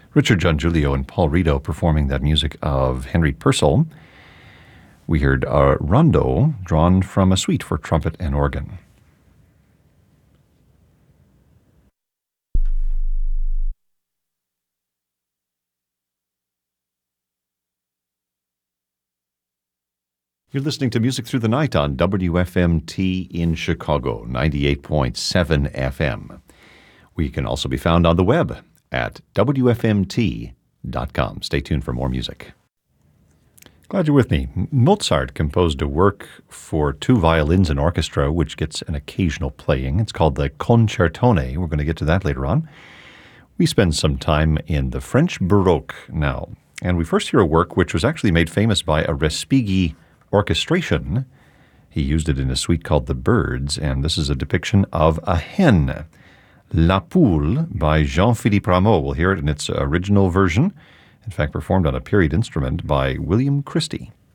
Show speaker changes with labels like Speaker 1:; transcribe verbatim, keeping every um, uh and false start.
Speaker 1: Richard Giangiulio and Paul Rito performing that music of Henry Purcell. We heard a rondo drawn from a suite for trumpet and organ. You're listening to Music Through the Night on W F M T in Chicago, ninety-eight point seven F M. We can also be found on the web at W F M T dot com. Stay tuned for more music. Glad you're with me. Mozart composed a work for two violins and orchestra, which gets an occasional playing. It's called the Concertone. We're going to get to that later on. We spend some time in the French Baroque now, and we first hear a work which was actually made famous by a Respighi orchestration. He used it in a suite called The Birds, and this is a depiction of a hen, La Poule, by Jean-Philippe Rameau. We'll hear it in its original version, in fact performed on a period instrument by William Christie.